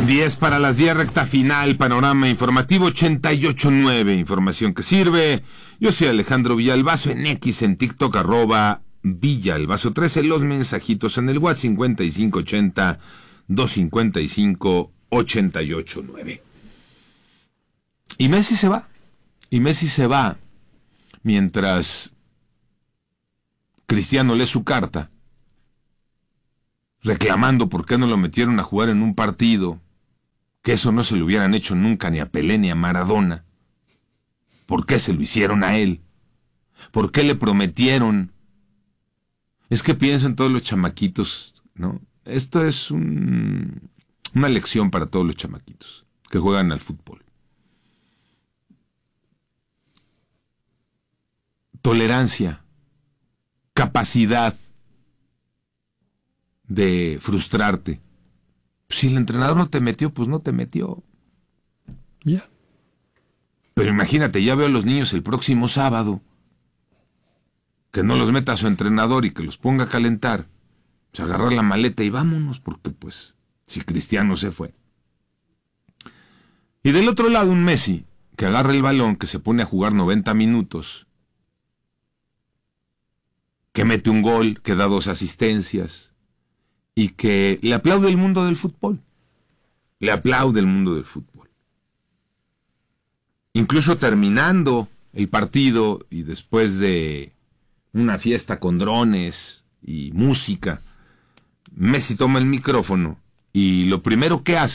10 para las 10, recta final, panorama informativo 88.9, información que sirve. Yo soy Alejandro Villalbazo, en X, en TikTok, @Villalbazo13, los mensajitos en el WhatsApp 5580-255-889. Y Messi se va, mientras Cristiano lee su carta, reclamando por qué no lo metieron a jugar en un partido, que eso no se lo hubieran hecho nunca ni a Pelé ni a Maradona. ¿Por qué se lo hicieron a él? ¿Por qué le prometieron? Es que pienso en todos los chamaquitos, ¿no? Esto es una lección para todos los chamaquitos que juegan al fútbol. Tolerancia, capacidad de frustrarte. Si el entrenador no te metió, pues no te metió. Ya. Pero imagínate, ya veo a los niños el próximo sábado, que no los meta a su entrenador y que los ponga a calentar, pues agarrar la maleta y vámonos, porque pues, si Cristiano se fue. Y del otro lado un Messi, que agarra el balón, que se pone a jugar 90 minutos, que mete un gol, que da 2 asistencias, y que le aplaude el mundo del fútbol. Le aplaude el mundo del fútbol. Incluso terminando el partido y después de una fiesta con drones y música, Messi toma el micrófono y lo primero que hace